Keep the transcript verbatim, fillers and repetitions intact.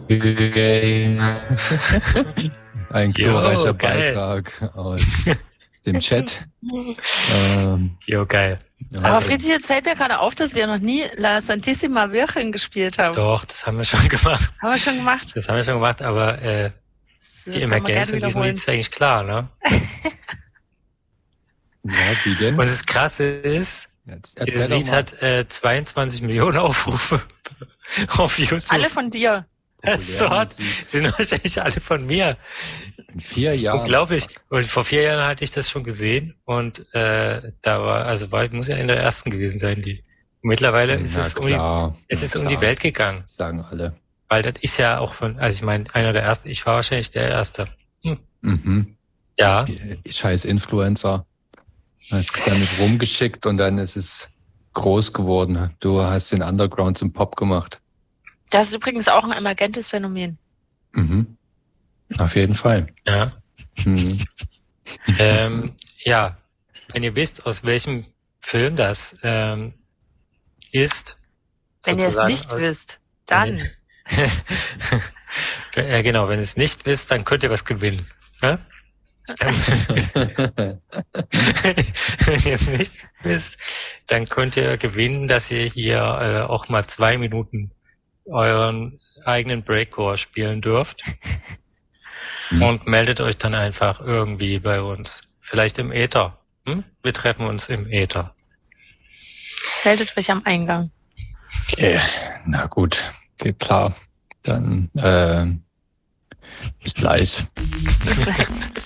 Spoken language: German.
Game. Ein glorreicher Beitrag aus dem Chat. Ähm, jo, geil. Aber also, Fritzi, jetzt fällt mir gerade auf, dass wir noch nie La Santissima Virgen gespielt haben. Doch, das haben wir schon gemacht. Haben wir schon gemacht? Das haben wir schon gemacht, aber äh, so, die Emergenz in diesem Lied ist eigentlich klar, ne? Ja, wie denn? Und das Krasse ist, Jetzt, dieses Lied hat äh, zweiundzwanzig Millionen Aufrufe auf YouTube. Alle von dir. So hat, sind wahrscheinlich alle von mir. In vier Jahren. Unglaublich. Und vor vier Jahren hatte ich das schon gesehen und äh, da war, also war, muss ja in der ersten gewesen sein, die. Und mittlerweile ist na es, klar, um, die, es ist klar. um die Welt gegangen. Das sagen alle. Weil das ist ja auch von, also ich meine, einer der ersten, ich war wahrscheinlich der Erste. Hm. Mhm. Ja. Scheiß Influencer. Hast es damit rumgeschickt und dann ist es groß geworden. Du hast den Underground zum Pop gemacht. Das ist übrigens auch ein emergentes Phänomen. Mhm. Auf jeden Fall. Ja. Mhm. ähm, ja, wenn ihr wisst, aus welchem Film das ähm, ist. Wenn ihr es nicht aus, wisst, dann. Ja, genau, wenn ihr es nicht wisst, dann könnt ihr was gewinnen. Ne? Wenn ihr es nicht wisst, dann könnt ihr gewinnen, dass ihr hier äh, auch mal zwei Minuten euren eigenen Breakcore spielen dürft. Mhm. Und meldet euch dann einfach irgendwie bei uns. Vielleicht im Äther. Hm? Wir treffen uns im Äther. Meldet euch am Eingang. Okay. Na gut, geht klar. Dann äh, bis gleich. Bis gleich.